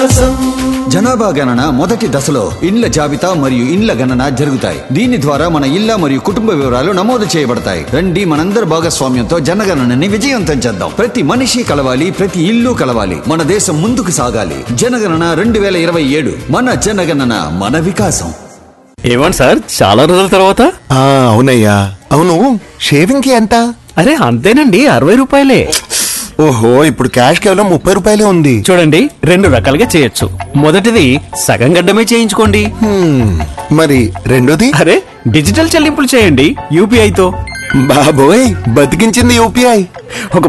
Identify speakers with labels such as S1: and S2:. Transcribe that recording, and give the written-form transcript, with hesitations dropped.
S1: జనాభా గణన మొదటి దశలో ఇండ్ల జాబితా మరియు ఇండ్ల గణన జరుగుతాయి. దీని ద్వారా మన ఇళ్ల మరియు కుటుంబ వివరాలు నమోదు చేయబడతాయి. రండి మనందరి భాగస్వామ్యంతో జనగణనని విజయవంతం చేద్దాం. ప్రతి మనిషి కలవాలి, ప్రతి ఇల్లు కలవాలి. మన దేశం ముందుకు సాగాలి. జనగణన 2027. మన జనగణన మన వికాసం.
S2: ఏమండి సార్, చాలా రోజుల తర్వాత?
S3: అవునయ్యా. అవును, షేవింగ్ కి ఎంత?
S2: అరే అంతేనండి, 60 రూపాయలే.
S3: ఓహో, ఇప్పుడు క్యాష్ కేవలం 30 రూపాయలే ఉంది.
S2: చూడండి, 2 రకాలుగా చేయొచ్చు. మొదటిది సగం గడ్డమే చేయించుకోండి.
S3: మరి రెండోది?
S2: అరే డిజిటల్ చెల్లింపులు చేయండి యూపీఐతో.
S3: బాబోయ్, బతికించింది యూపీఐ.
S2: ఒక